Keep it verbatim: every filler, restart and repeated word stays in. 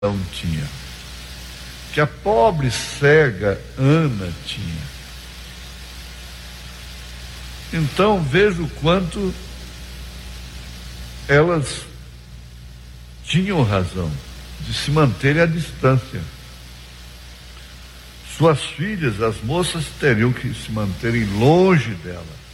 não tinha, que a pobre cega Ana tinha. Então veja o quanto elas tinham razão de se manterem à distância. Suas filhas, as moças, teriam que se manterem longe dela.